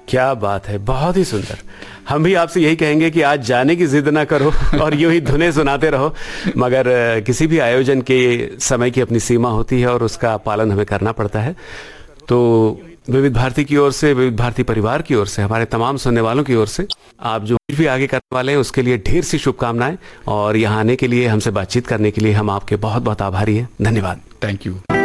क्या बात है, बहुत ही सुंदर। हम भी आपसे यही कहेंगे कि आज जाने की जिद ना करो और यूं ही धुनें सुनाते रहो, मगर किसी भी आयोजन के समय की अपनी सीमा होती है और उसका पालन हमें करना पड़ता है। तो विविध भारती की ओर से, विविध भारती परिवार की ओर से, हमारे तमाम सुनने वालों की ओर से आप जो भी आगे करने वाले हैं उसके लिए ढेर सी शुभकामनाएं, और यहाँ आने के लिए, हमसे बातचीत करने के लिए हम आपके बहुत बहुत आभारी हैं। धन्यवाद। Thank you.